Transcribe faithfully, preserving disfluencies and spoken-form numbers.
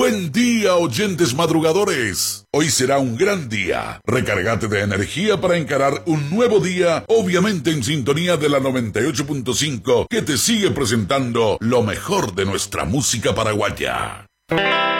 Buen día, oyentes madrugadores. Hoy será un gran día. Recárgate de energía para encarar un nuevo día, obviamente en sintonía de la noventa y ocho punto cinco, que te sigue presentando lo mejor de nuestra música paraguaya.